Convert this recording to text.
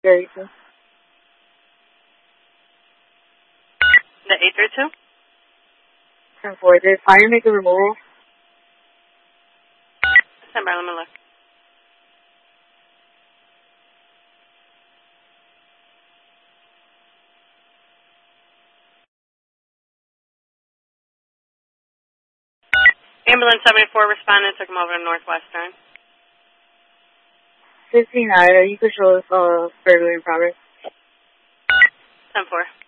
32. The 832? 10-4. Did fire make a removal? Stand by, let me look. Ambulance 74 responded, took him over to Northwestern. 15-9, you could show us burglary in progress. 10-4.